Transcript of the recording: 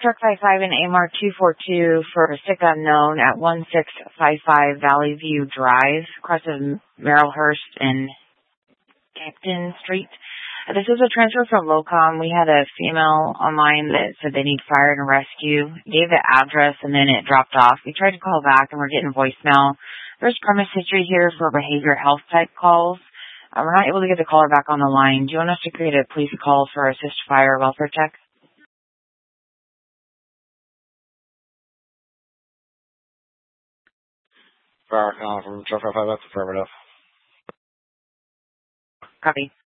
Truck 55 and AMR 242 for a sick unknown at 1655 Valley View Drive, across of Merrillhurst and Campton Street. This is a transfer from Locom. We had a female online that said they need fire and rescue. Gave the address and then it dropped off. We tried to call back and we're getting voicemail. There's premise history here for behavioral health type calls. We're not able to get the caller back on the line. Do you want us to create a police call for assist fire welfare check? Fire calling from Truck 55, that's affirmative. Copy.